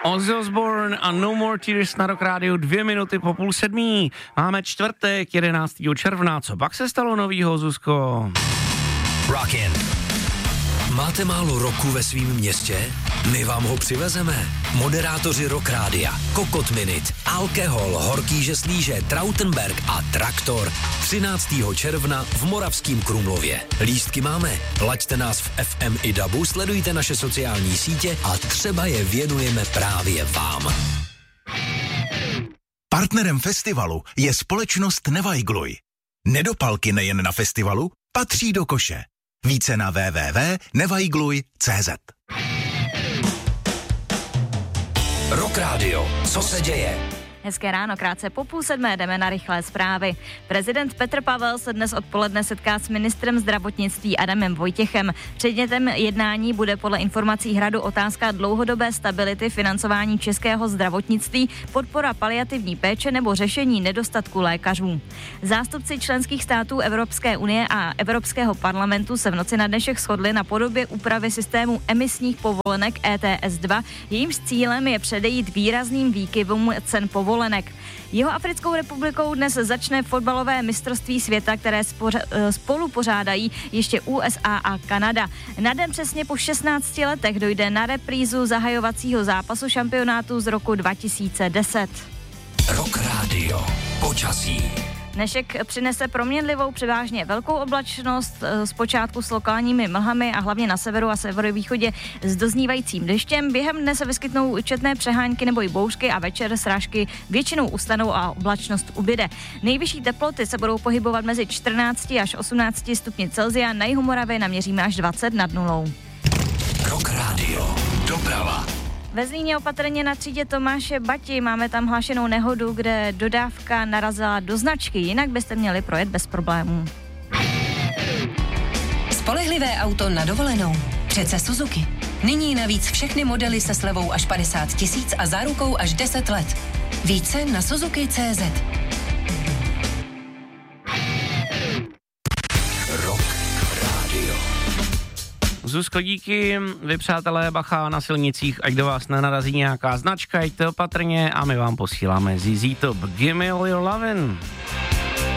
Ozzy Osbourne a No More Tears na Rock Rádiu 2 minuty po 6:30. Máme čtvrtek, 11. června. Co pak se stalo novýho, Zuzko? Rockin'. Máte málo roku ve svým městě? My vám ho přivezeme. Moderátoři Rock Rádia, Kokot Minute, Alkohol, Horký žeslíže, Trautenberg a Traktor 13. června v Moravském Krumlově. Lístky máme. Laďte nás v FM i DABu, sledujte naše sociální sítě a třeba je věnujeme právě vám. Partnerem festivalu je společnost Nevajgluj. Nedopalky nejen na festivalu, patří do koše. Více na www.nevajgluj.cz. Rock Radio, co se děje? Hezké ráno, krátce po 6:30 jdeme na rychlé zprávy. Prezident Petr Pavel se dnes odpoledne setká s ministrem zdravotnictví Adamem Vojtěchem. Předmětem jednání bude podle informací Hradu otázka dlouhodobé stability financování českého zdravotnictví, podpora paliativní péče nebo řešení nedostatku lékařů. Zástupci členských států Evropské unie a Evropského parlamentu se v noci na dnešek shodli na podobě úpravy systému emisních povolenek ETS2, jejímž cílem je předejít výrazným výkyvům cen povolenek. Jihoafrickou republikou dnes začne fotbalové mistrovství světa, které spolu pořádají ještě USA a Kanada. Na den přesně po 16 letech dojde na reprízu zahajovacího zápasu šampionátu z roku 2010. Rock Radio, počasí. Dnešek přinese proměnlivou převážně velkou oblačnost, zpočátku s lokálními mlhami a hlavně na severu a severovýchodě s doznívajícím deštěm. Během dne se vyskytnou četné přehánky nebo i bouřky a večer srážky většinou ustanou a oblačnost ubyde. Nejvyšší teploty se budou pohybovat mezi 14 až 18 stupni Celsia, na jihu Moravy naměříme až 20 nad nulou. Rock Radio, doprava. Ve Zlíně opatrně na třídě Tomáše Bati, máme tam hlášenou nehodu, kde dodávka narazila do značky, jinak byste měli projet bez problémů. Spolehlivé auto na dovolenou. Přece Suzuki. Nyní navíc všechny modely se slevou až 50 000 a zárukou až 10 let. Více na Suzuki.cz. Rock Radio. Zuzko, díky. Vy, přátelé, bacha na silnicích, ať do vás nenarazí nějaká značka, jděte opatrně a my vám posíláme ZZ Top Gimme All Your Lovin'.